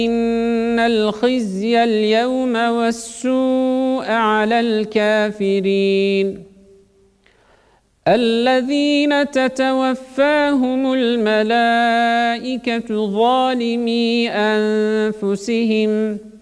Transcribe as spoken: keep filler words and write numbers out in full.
إن الخزي اليوم والسوء على الكافرين الذين تتوفاهم الملائكة ظالمي أنفسهم